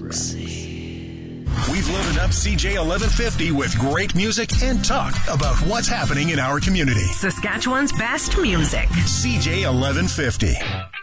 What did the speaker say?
We've loaded up CJ 1150 with great music and talk about what's happening in our community. Saskatchewan's best music. CJ 1150.